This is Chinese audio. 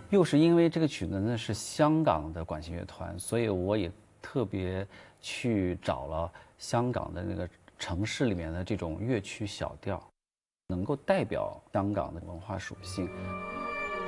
又是因为这个曲子呢是香港的管弦乐团，所以我也特别去找了香港的那个城市里面的这种乐曲小调，能够代表香港的文化属性。